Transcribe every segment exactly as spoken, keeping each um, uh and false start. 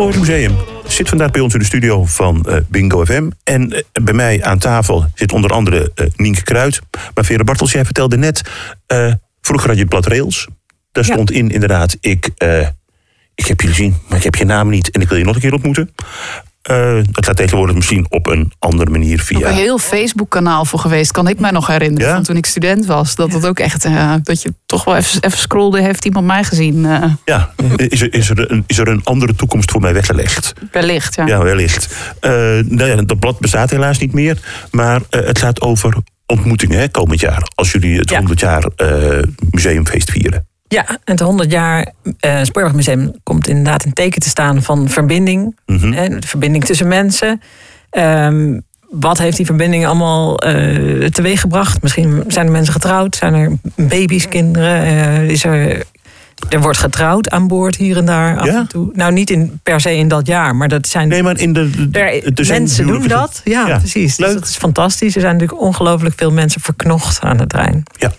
Spoormuseum zit vandaag bij ons in de studio van uh, Bingo F M. En uh, bij mij aan tafel zit onder andere uh, Nienke Kruid. Maar Vera Bartels, jij vertelde net, uh, vroeger had je het blad Rails. Daar stond ja. in inderdaad, ik, uh, ik heb je gezien, maar ik heb je naam niet. En ik wil je nog een keer ontmoeten. Uh, dat gaat tegenwoordig misschien op een andere manier via... Ook een heel Facebook-kanaal voor geweest, kan ik mij nog herinneren. Ja? Van toen ik student was. Dat het ook echt, uh, dat je toch wel even, even scrollde, heeft iemand mij gezien. Uh. Ja, is er, is, er een, is er een andere toekomst voor mij weggelegd? Wellicht, ja. Ja, wellicht. Uh, nou ja, dat blad bestaat helaas niet meer. Maar uh, het gaat over ontmoetingen hè, komend jaar. Als jullie het ja. honderd jaar uh, museumfeest vieren. Ja, het honderd jaar uh, Spoorwegmuseum komt inderdaad in teken te staan van verbinding. Mm-hmm. Hè, de verbinding tussen mensen. Um, wat heeft die verbinding allemaal uh, teweeggebracht? Misschien zijn er mensen getrouwd, zijn er baby's, kinderen. Uh, is er, er wordt getrouwd aan boord hier en daar af ja? en toe. Nou, niet in, per se in dat jaar, maar dat zijn... Nee, maar in de... de, de, de mensen doen dat. Ja, ja. precies. Dus dat is fantastisch. Er zijn natuurlijk ongelooflijk veel mensen verknocht aan het terrein. Ja.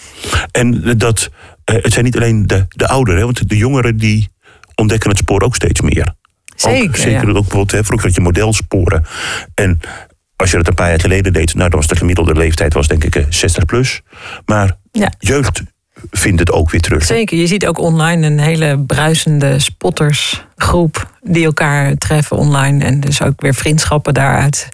En dat... Uh, het zijn niet alleen de, de ouderen, hè, want de jongeren die ontdekken het spoor ook steeds meer. Zeker, ook, zeker ja. ook bijvoorbeeld, hè, vroeger had je modelsporen. En als je dat een paar jaar geleden deed, nou, dan was de gemiddelde leeftijd was denk ik uh, zestig plus. Maar ja. jeugd vindt het ook weer terug. Zeker, je ziet ook online een hele bruisende spottersgroep die elkaar treffen online. En dus ook weer vriendschappen daaruit.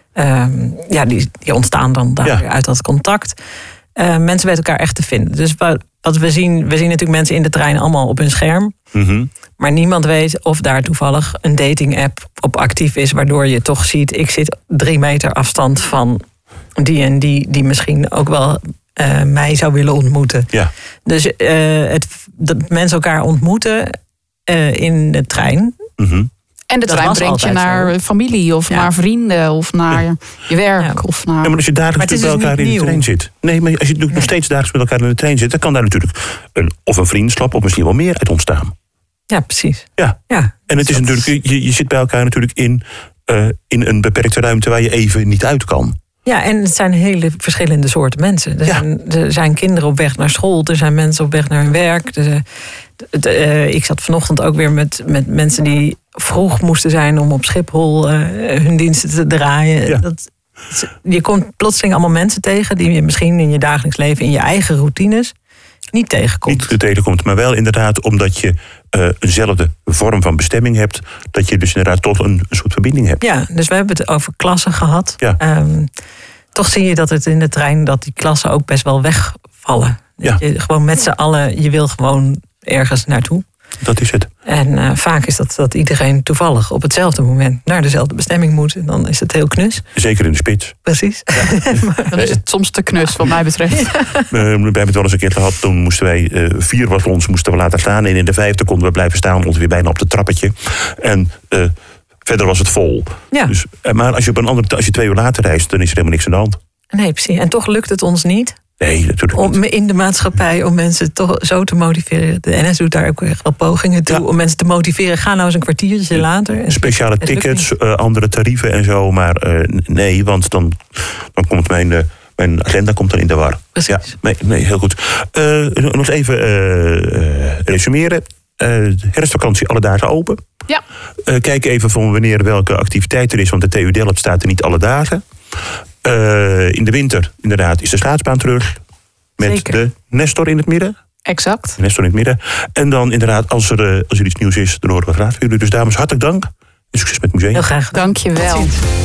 Um, ja, die, die ontstaan dan daar ja. uit dat contact. Uh, mensen weten elkaar echt te vinden. Dus wat, wat we zien, we zien natuurlijk mensen in de trein allemaal op hun scherm. Mm-hmm. Maar niemand weet of daar toevallig een dating app op actief is, waardoor je toch ziet, ik zit drie meter afstand van die en die, die misschien ook wel uh, mij zou willen ontmoeten. Ja. Dus uh, het, dat mensen elkaar ontmoeten uh, in de trein. Mm-hmm. En de trein brengt je naar zo. familie of ja. naar vrienden of naar ja. je werk. Ja. Of naar... Ja, maar als je dagelijks met elkaar in de trein zit. Nee, maar als je nee. nog steeds dagelijks met elkaar in de trein zit, dan kan daar natuurlijk een, of een vriendschap of misschien wel meer uit ontstaan. Ja, precies. Ja. ja. En het is dat... natuurlijk, je, je zit bij elkaar natuurlijk in, uh, in een beperkte ruimte waar je even niet uit kan. Ja, en het zijn hele verschillende soorten mensen. Er, ja. zijn, er zijn kinderen op weg naar school, er zijn mensen op weg naar hun werk. Er, de, de, uh, ik zat vanochtend ook weer met, met mensen die vroeg moesten zijn om op Schiphol uh, hun diensten te draaien. Ja. Dat, je komt plotseling allemaal mensen tegen die je misschien in je dagelijks leven, in je eigen routines, niet tegenkomt. Niet tegenkomt, maar wel inderdaad omdat je uh, eenzelfde vorm van bestemming hebt, dat je dus inderdaad toch een, een soort verbinding hebt. Ja, dus we hebben het over klassen gehad. Ja. Um, toch zie je dat het in de trein, dat die klassen ook best wel wegvallen. Ja. Je, gewoon met z'n allen, je wil gewoon ergens naartoe. Dat is het. En uh, vaak is dat dat iedereen toevallig op hetzelfde moment naar dezelfde bestemming moet. En dan is het heel knus. Zeker in de spits. Precies. Ja. Dan is het soms te knus, wat mij betreft. Ja. Uh, we hebben het wel eens een keer gehad. Toen moesten wij, uh, vier was ons moesten we laten staan. En in de vijfde konden we blijven staan, ongeveer bijna op het trappetje. En uh, verder was het vol. Ja. Dus, uh, maar als je, op een andere, als je twee uur later reist, dan is er helemaal niks aan de hand. Nee, precies. En toch lukt het ons niet. Nee, natuurlijk niet. Om in de maatschappij om mensen toch zo te motiveren. De N S doet daar ook echt wel pogingen toe. Ja. Om mensen te motiveren. Ga nou eens een kwartiertje later. Speciale tickets, uh, andere tarieven en zo. Maar uh, nee, want dan, dan komt mijn, uh, mijn agenda komt dan in de war. Precies. Ja, nee, nee, heel goed. Uh, nog even uh, resumeren. Uh, herfstvakantie alle dagen open. Ja. Uh, kijk even van wanneer welke activiteit er is. Want de T U Delft staat er niet alle dagen. Uh, in de winter, inderdaad, is de schaatsbaan terug. Met Zeker. de Nestor in het midden. Exact. De Nestor in het midden. En dan inderdaad, als er, als er iets nieuws is, dan horen we graag van jullie. Dus dames, hartelijk dank. En succes met het museum. Heel graag. Dank je wel.